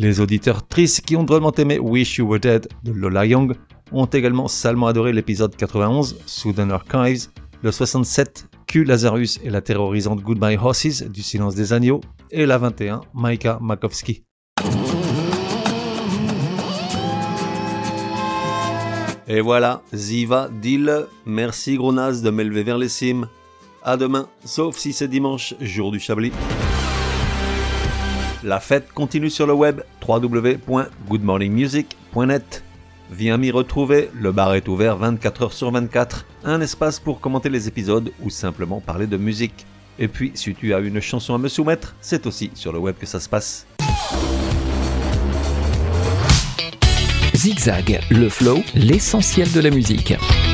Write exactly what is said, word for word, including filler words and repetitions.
Les auditeurs tristes qui ont drôlement aimé Wish You Were Dead de Lola Young ont également salement adoré l'épisode quatre-vingt-onze, Southern Archives, le soixante-sept, Q Lazarus et la terrorisante Goodbye Horses du Silence des Agneaux, et la vingt et un, Maika Makowski. Et voilà, Ziva, deal. Merci gros naze de m'élever vers les cimes. À demain, sauf si c'est dimanche, jour du Chablis. La fête continue sur le web, w w w point good morning music point net. Viens m'y retrouver, le bar est ouvert vingt-quatre heures sur vingt-quatre, un espace pour commenter les épisodes ou simplement parler de musique. Et puis, si tu as une chanson à me soumettre, c'est aussi sur le web que ça se passe. Zigzag, le flow, l'essentiel de la musique.